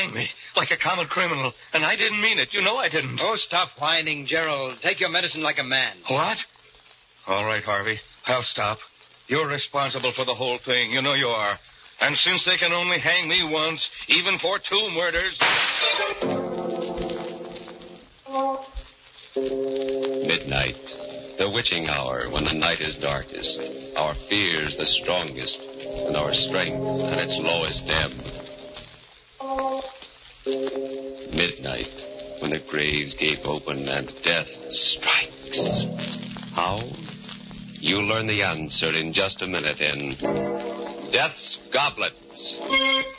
hang me like a common criminal, and I didn't mean it. You know I didn't. Oh, stop whining, Gerald. Take your medicine like a man. What? All right, Harvey. I'll stop. You're responsible for the whole thing. You know you are. And since they can only hang me once, even for 2 murders... Midnight, the witching hour when the night is darkest, our fears the strongest, and our strength at its lowest ebb. Midnight, when the graves gape open and death strikes. How? You'll learn the answer in just a minute in Death's Goblets.